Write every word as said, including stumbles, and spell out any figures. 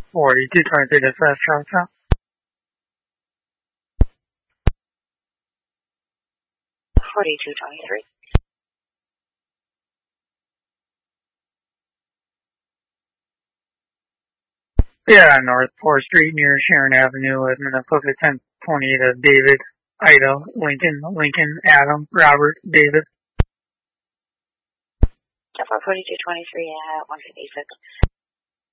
forty-two twenty-three to South Charlottesville. forty-two twenty-three. Yeah, North fourth Street near Sharon Avenue with Minnesota ten twenty to David, Ido, Lincoln, Lincoln, Adam, Robert, David. forty-two twenty-three at one fifty-six.